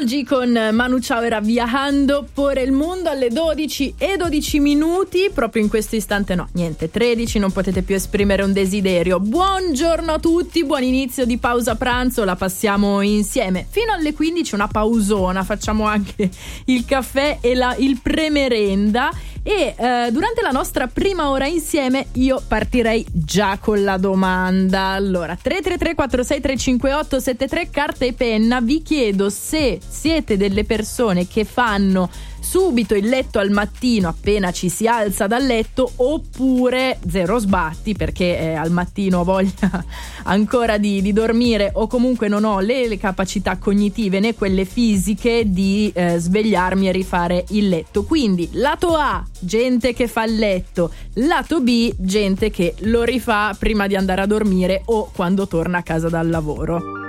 Karol G con Manu Chao era Viajando por el Mundo alle 12:12, proprio in questo istante no, niente, 13, non potete più esprimere un desiderio. Buongiorno a tutti, buon inizio di pausa pranzo, la passiamo insieme fino alle 15, una pausona, facciamo anche il caffè e il premerenda. E durante la nostra prima ora insieme io partirei già con la domanda. Allora 333 46 358 73, carta e penna. Vi chiedo se siete delle persone che fanno subito il letto al mattino appena ci si alza dal letto, oppure zero sbatti perché al mattino ho voglia ancora di dormire, o comunque non ho le capacità cognitive né quelle fisiche di svegliarmi e rifare il letto. Quindi lato A, gente che fa il letto, lato B, gente che lo rifà prima di andare a dormire o quando torna a casa dal lavoro.